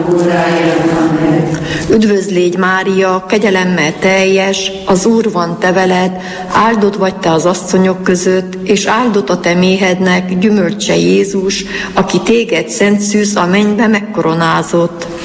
Üdvözl légy Mária, kegyelemmel teljes, az Úr van te veled, áldott vagy te az asszonyok között, és áldott a te méhednek gyümölcse Jézus, aki téged szent szűz a mennybe megkoronázott.